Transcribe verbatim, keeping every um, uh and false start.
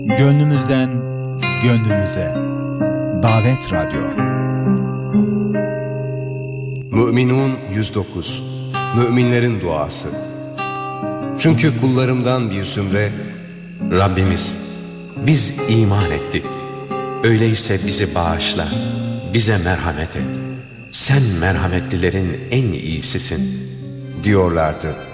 Gönlümüzden gönlünüze. Davet Radyo. Mü'minun yüz dokuz. Müminlerin duası. Çünkü kullarımdan bir zümre, Rabbimiz, biz iman ettik. Öyleyse bizi bağışla, bize merhamet et. Sen merhametlilerin en iyisisin diyorlardı.